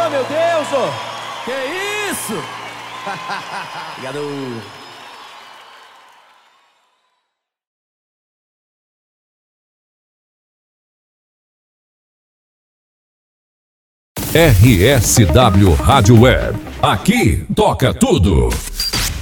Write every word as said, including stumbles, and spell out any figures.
Ah, meu Deus, ô! Que isso? Obrigado. R S W Rádio Web. Aqui toca tudo.